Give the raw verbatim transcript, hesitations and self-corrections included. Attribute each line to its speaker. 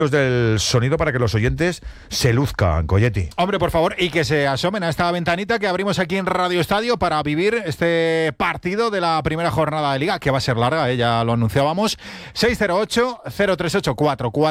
Speaker 1: del sonido para que los oyentes se luzcan, Colletti.
Speaker 2: Hombre, por favor, y que se asomen a esta ventanita que abrimos aquí en Radio Estadio para vivir este partido de la primera jornada de Liga, que va a ser larga, ¿eh? Ya lo anunciábamos. seis cero ocho, cero tres ocho, cuatro cuatro